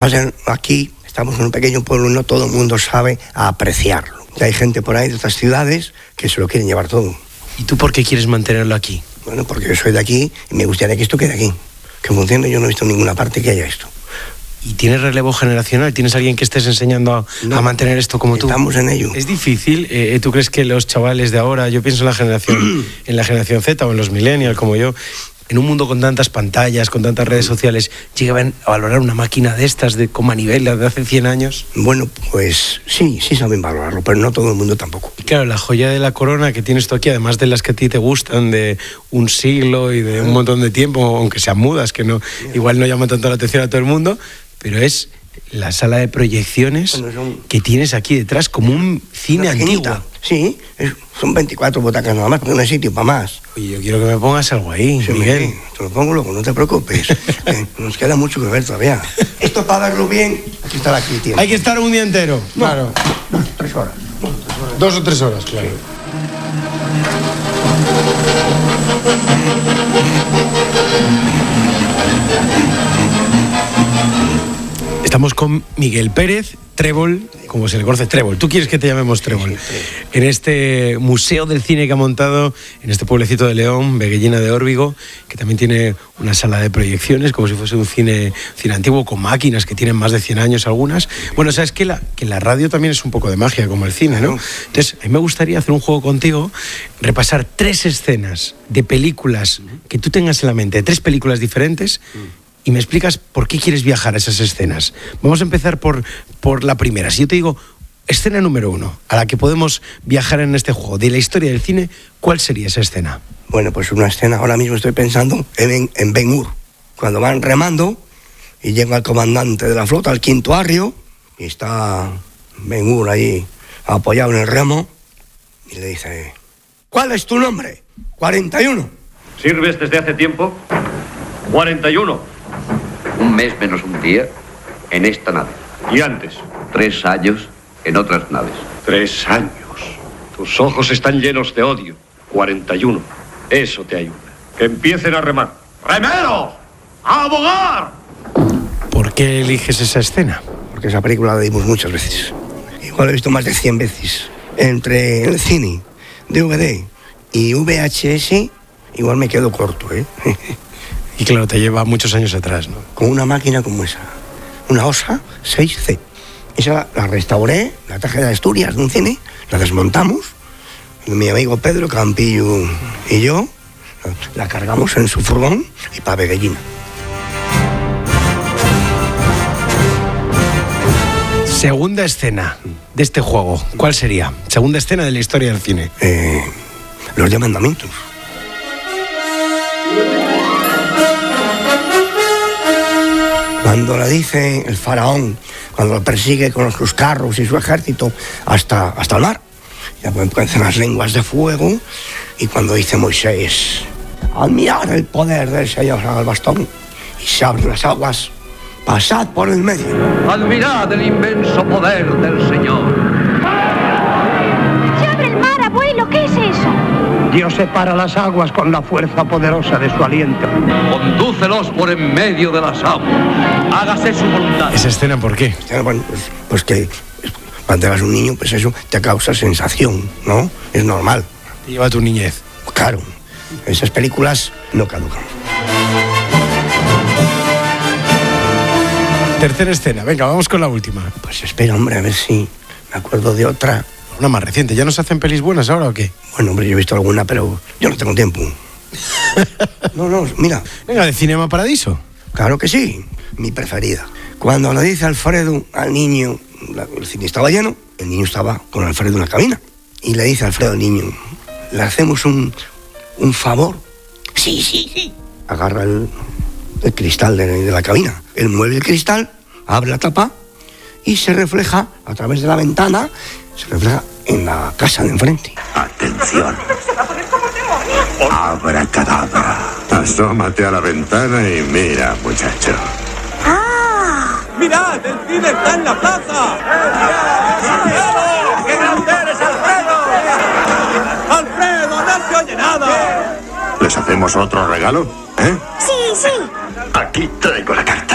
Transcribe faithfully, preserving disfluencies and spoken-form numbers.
pasa aquí, estamos en un pequeño pueblo y no todo el mundo sabe apreciarlo. Y hay gente por ahí de otras ciudades que se lo quieren llevar todo. ¿Y tú por qué quieres mantenerlo aquí? Bueno, porque yo soy de aquí y me gustaría que esto quede aquí. Que funcione, yo no he visto en ninguna parte que haya esto. ¿Y tienes relevo generacional? ¿Tienes alguien que estés enseñando a, no, a mantener esto como tú? Estamos en ello. ¿Es difícil? Eh, ¿Tú crees que los chavales de ahora, yo pienso en la generación, en la generación Z o en los millennials como yo, en un mundo con tantas pantallas, con tantas redes sociales, llegaban a valorar una máquina de estas de con manivela de hace cien años? Bueno, pues sí, sí saben valorarlo, pero no todo el mundo tampoco. Y claro, la joya de la corona que tienes tú aquí, además de las que a ti te gustan, de un siglo y de un montón de tiempo, aunque sean mudas, que no igual no llaman tanto la atención a todo el mundo, pero es la sala de proyecciones bueno, son... que tienes aquí detrás, como un cine antiguo. Sí, es, son veinticuatro butacas nada más, porque no hay sitio para más. Oye, yo quiero que me pongas algo ahí, sí, Miguel. Me, te lo pongo luego, no te preocupes. eh, nos queda mucho que ver todavía. Esto para verlo bien, hay que estar aquí tiempo. Hay que estar un día entero, no, claro. No, tres horas. No, tres horas. Dos o tres horas, claro. Sí. Estamos con Miguel Pérez, Trébol, como se le conoce, Trébol. ¿Tú quieres que te llamemos Trébol? Sí, sí, en este museo del cine que ha montado en este pueblecito de León, Veguellina de Órbigo, que también tiene una sala de proyecciones, como si fuese un cine, cine antiguo, con máquinas que tienen más de cien años algunas. Bueno, sabes que la, que la radio también es un poco de magia, como el cine, ¿no? Entonces, a mí me gustaría hacer un juego contigo, repasar tres escenas de películas que tú tengas en la mente, tres películas diferentes, y me explicas por qué quieres viajar a esas escenas. Vamos a empezar por, por la primera. Si yo te digo, escena número uno, a la que podemos viajar en este juego, de la historia del cine, ¿cuál sería esa escena? Bueno, pues una escena, ahora mismo estoy pensando en, en Ben-Hur, cuando van remando y llega el comandante de la flota, el quinto arrio, y está Ben-Hur ahí apoyado en el remo, y le dice, ¿cuál es tu nombre? cuarenta y uno. ¿Sirves desde hace tiempo? cuarenta y uno. Un mes menos un día en esta nave. ¿Y antes? Tres años en otras naves. Tres años. Tus ojos están llenos de odio. cuarenta y uno. Eso te ayuda. Que empiecen a remar. ¡Remeros! ¡A abogar! ¿Por qué eliges esa escena? Porque esa película la vimos muchas veces. Igual he visto más de cien veces. Entre el cine, D V D y V H S, igual me quedo corto, ¿eh? Y claro, te lleva muchos años atrás, ¿no? Con una máquina como esa, una Osa seis C. Esa la, la restauré, la traje de Asturias de un cine, la desmontamos, mi amigo Pedro Campillo y yo, la cargamos en su furgón y para Veguellina. Segunda escena de este juego, ¿cuál sería? Segunda escena de la historia del cine. Eh, los diez mandamientos. Cuando le dice el faraón, cuando lo persigue con sus carros y su ejército hasta, hasta el mar, ya empiezan las lenguas de fuego, y cuando dice Moisés, admirad el poder del Señor al bastón, y se abren las aguas, pasad por el medio. Admirad el inmenso poder del Señor. ¡Se abre el mar, abuelo! ¿Qué es eso? Dios separa las aguas con la fuerza poderosa de su aliento. Condúcelos por en medio de las aguas. Hágase su voluntad. ¿Esa escena por qué? Bueno, pues, pues que cuando eras un niño, pues eso te causa sensación, ¿no? Es normal. Te lleva a tu niñez. Claro. Esas películas no caducan. Tercera escena. Venga, vamos con la última. Pues espera, hombre, a ver si me acuerdo de otra. Una más reciente. ¿Ya nos hacen pelis buenas ahora o qué? Bueno, hombre, yo he visto alguna, pero yo no tengo tiempo. No, no, mira. Venga, de Cinema Paradiso. Claro que sí, mi preferida. Cuando le dice Alfredo al niño, la, el cine estaba lleno, el niño estaba con Alfredo en la cabina. Y le dice Alfredo al niño, ¿le hacemos un, un favor? Sí, sí, sí. Agarra el, el cristal de, de la cabina. Él mueve el cristal, abre la tapa y se refleja a través de la ventana, se refleja en la casa de enfrente. Atención. Abracadabra. Asómate a la ventana y mira, muchacho. ¡Ah! ¡Mirad! ¡El cine está en la plaza! ¡Alfredo! ¡Qué grande eres, Alfredo! ¡Alfredo, no se oye nada! ¿Les hacemos otro regalo? ¿Eh? Sí, sí. Aquí traigo la carta.